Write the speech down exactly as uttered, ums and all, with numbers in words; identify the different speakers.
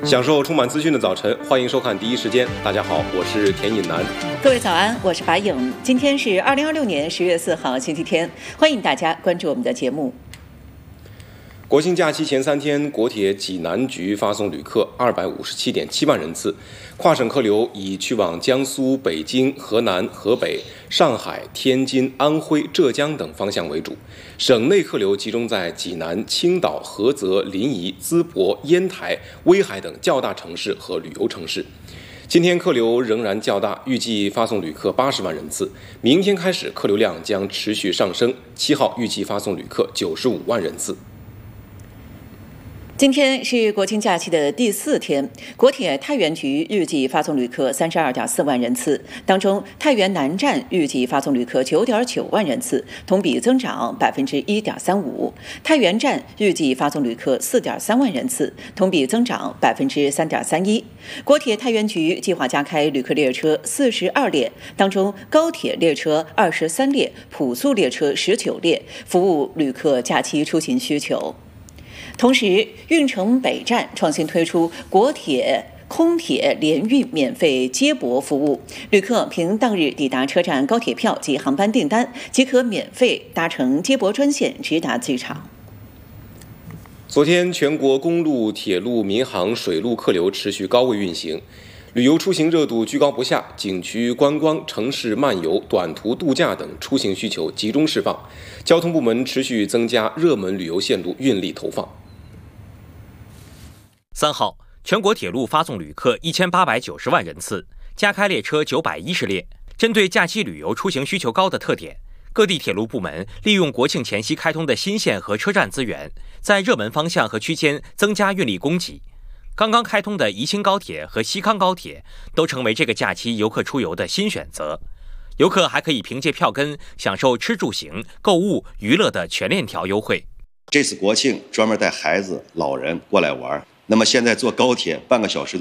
Speaker 1: 享受充满资讯的早晨，欢迎收看第一时间。大家好，我是田颖南。
Speaker 2: 各位早安，我是白颖。今天是二零二六年十月四号，星期天。欢迎大家关注我们的节目。
Speaker 1: 国庆假期前三天，国铁济南局发送旅客二百五十七点七万人次，跨省客流以去往江苏、北京、河南、河北、上海、天津、安徽、浙江等方向为主，省内客流集中在济南、青岛、菏泽、临沂、淄博、烟台、威海等较大城市和旅游城市。今天客流仍然较大，预计发送旅客八十万人次。明天开始客流量将持续上升，七号预计发送旅客九十五万人次。
Speaker 2: 今天是国庆假期的第四天，国铁太原局预计发送旅客三十二点四万人次，当中太原南站预计发送旅客九点九万人次，同比增长百分之一点三五；太原站预计发送旅客四点三万人次，同比增长百分之三点三一。国铁太原局计划加开旅客列车四十二列，当中高铁列车二十三列，普速列车十九列，服务旅客假期出行需求。同时，运城北站创新推出国铁空铁联运免费接驳服务，旅客凭当日抵达车站高铁票及航班订单，即可免费搭乘接驳专线直达机场。
Speaker 1: 昨天，全国公路、铁路、民航、水路客流持续高位运行，旅游出行热度居高不下，景区观光、城市漫游、短途度假等出行需求集中释放，交通部门持续增加热门旅游线路运力投放。
Speaker 3: 三号，全国铁路发送旅客一千八百九十万人次，加开列车九百一十列。针对假期旅游出行需求高的特点，各地铁路部门利用国庆前夕开通的新线和车站资源，在热门方向和区间增加运力供给。刚刚开通的宜兴高铁和西康高铁都成为这个假期游客出游的新选择。游客还可以凭借票根享受吃住行、购物、娱乐的全链条优惠。
Speaker 4: 这次国庆专门带孩子、老人过来玩。那么现在坐高铁半个小时